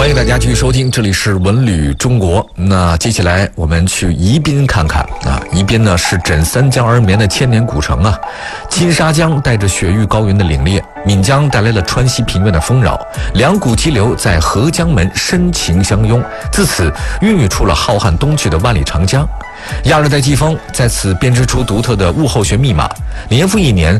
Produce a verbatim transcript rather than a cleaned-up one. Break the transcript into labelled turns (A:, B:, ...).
A: 欢迎大家继续收听，这里是文旅中国。那接下来我们去宜宾看看啊，宜宾呢是枕三江而眠的千年古城啊。金沙江带着雪域高原的凛冽，岷江带来了川西平原的丰饶，两股激流在合江门深情相拥，自此孕育出了浩瀚东去的万里长江。亚热带季风在此编织出独特的物候学密码，年复一年，